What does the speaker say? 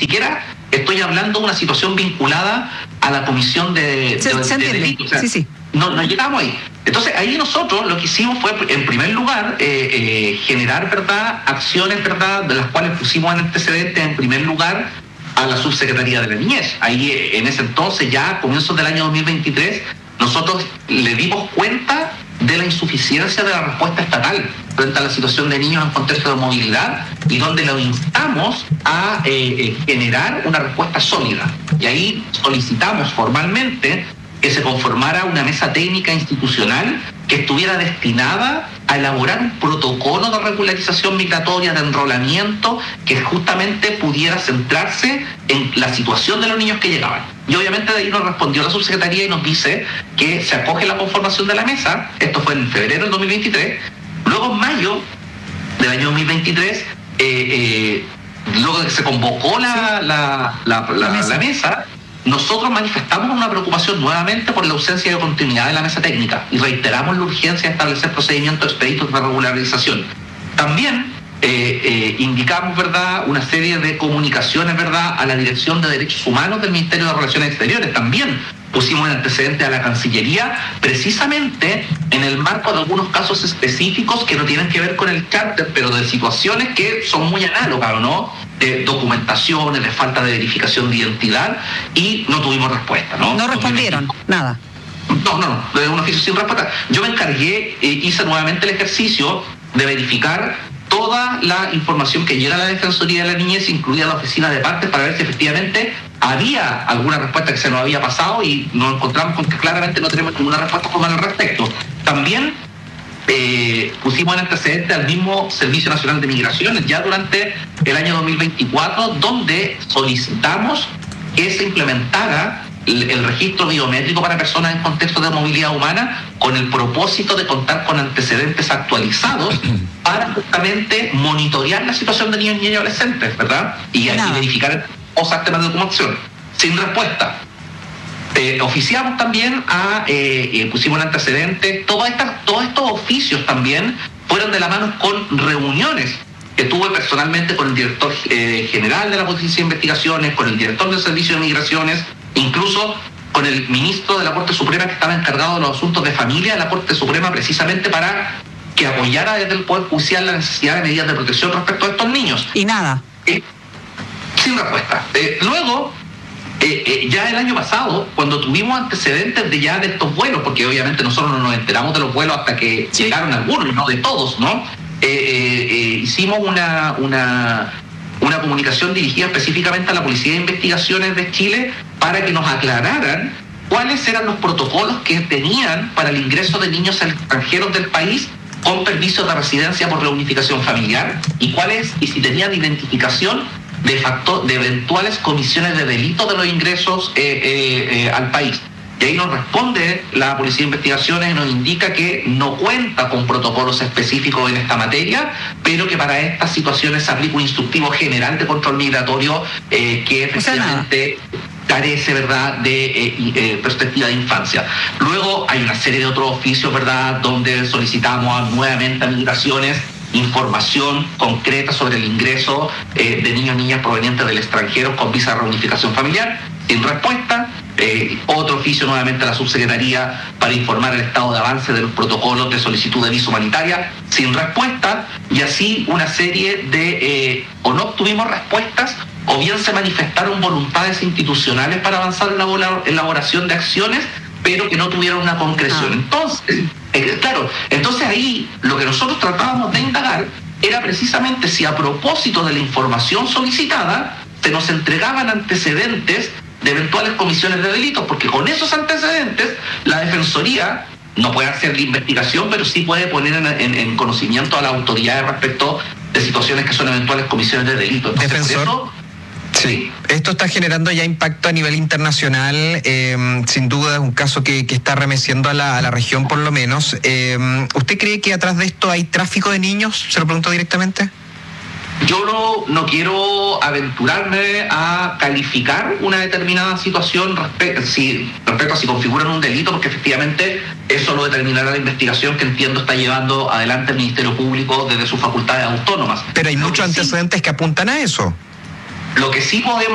siquiera estoy hablando de una situación vinculada a la comisión de delitos. O sea, sí. No llegamos ahí. Entonces ahí nosotros lo que hicimos fue, en primer lugar, generar, ¿verdad?, acciones, ¿verdad?, de las cuales pusimos en antecedentes, en primer lugar, a la Subsecretaría de la Niñez. Ahí, en ese entonces, ya a comienzos del año 2023, nosotros le dimos cuenta de la insuficiencia de la respuesta estatal frente a la situación de niños en contexto de movilidad, y donde lo instamos a generar una respuesta sólida. Y ahí solicitamos formalmente que se conformara una mesa técnica institucional que estuviera destinada a elaborar un protocolo de regularización migratoria, de enrolamiento, que justamente pudiera centrarse en la situación de los niños que llegaban. Y obviamente de ahí nos respondió la subsecretaría y nos dice que se acoge la conformación de la mesa. Esto fue en febrero del 2023. Luego, en mayo del año 2023, luego de que se convocó la mesa, nosotros manifestamos una preocupación nuevamente por la ausencia de continuidad de la mesa técnica y reiteramos la urgencia de establecer procedimientos expeditos de regularización. También indicamos, ¿verdad?, una serie de comunicaciones, ¿verdad?, a la Dirección de Derechos Humanos del Ministerio de Relaciones Exteriores. También pusimos en antecedente a la Cancillería, precisamente en el marco de algunos casos específicos que no tienen que ver con el charter, pero de situaciones que son muy análogas, ¿no?, de documentaciones, de falta de verificación de identidad, y no tuvimos respuesta, ¿no? No respondieron, nada. No, de un oficio sin respuesta. Yo me encargué, hice nuevamente el ejercicio de verificar toda la información que llega a la Defensoría de la Niñez, incluida la oficina de partes, para ver si efectivamente había alguna respuesta que se nos había pasado, y nos encontramos con que claramente no tenemos ninguna respuesta formal al respecto. También pusimos en antecedente al mismo Servicio Nacional de Migraciones ya durante el año 2024, donde solicitamos que se implementara el registro biométrico para personas en contexto de movilidad humana, con el propósito de contar con antecedentes actualizados para justamente monitorear la situación de niños y adolescentes, ¿verdad? Y verificar cosas, temas de documentación. Sin respuesta. Oficiamos también pusimos en antecedentes, todos estos oficios también fueron de la mano con reuniones que tuve personalmente con el director general de la Policía de Investigaciones, con el director del Servicio de Migraciones, incluso con el ministro de la Corte Suprema, que estaba encargado de los asuntos de familia de la Corte Suprema, precisamente para que apoyara desde el Poder Judicial la necesidad de medidas de protección respecto a estos niños. Y nada. Sin respuesta. Luego, ya el año pasado, cuando tuvimos antecedentes de estos vuelos, porque obviamente nosotros no nos enteramos de los vuelos hasta que llegaron algunos, no de todos, ¿no? Hicimos una comunicación dirigida específicamente a la Policía de Investigaciones de Chile para que nos aclararan cuáles eran los protocolos que tenían para el ingreso de niños extranjeros del país con permisos de residencia por reunificación familiar, y si tenían identificación de eventuales comisiones de delito de los ingresos al país. Y ahí nos responde la Policía de Investigaciones y nos indica que no cuenta con protocolos específicos en esta materia, pero que para estas situaciones se aplica un instructivo general de control migratorio que efectivamente carece, ¿verdad?, de perspectiva de infancia. Luego hay una serie de otros oficios, ¿verdad?, donde solicitamos nuevamente a Migraciones información concreta sobre el ingreso de niños y niñas provenientes del extranjero con visa de reunificación familiar. Sin respuesta. Otro oficio nuevamente a la subsecretaría para informar el estado de avance de los protocolos de solicitud de visa humanitaria, sin respuesta. Y así una serie de o no obtuvimos respuestas, o bien se manifestaron voluntades institucionales para avanzar en la elaboración de acciones, pero que no tuvieron una concreción. Entonces, entonces ahí lo que nosotros tratábamos de indagar era precisamente si, a propósito de la información solicitada, se nos entregaban antecedentes de eventuales comisiones de delitos, porque con esos antecedentes la Defensoría no puede hacer la investigación, pero sí puede poner en conocimiento a las autoridades respecto de situaciones que son eventuales comisiones de delitos. Entonces, Defensor. por eso, Sí, esto está generando ya impacto a nivel internacional, sin duda es un caso que está remeciendo a la región por lo menos. ¿Usted cree que atrás de esto hay tráfico de niños? ¿Se lo pregunto directamente? Yo no quiero aventurarme a calificar una determinada situación respecto a si configuran un delito, porque efectivamente eso lo determinará la investigación que entiendo está llevando adelante el Ministerio Público desde sus facultades autónomas. Pero hay muchos antecedentes que apuntan a eso. Lo que sí podemos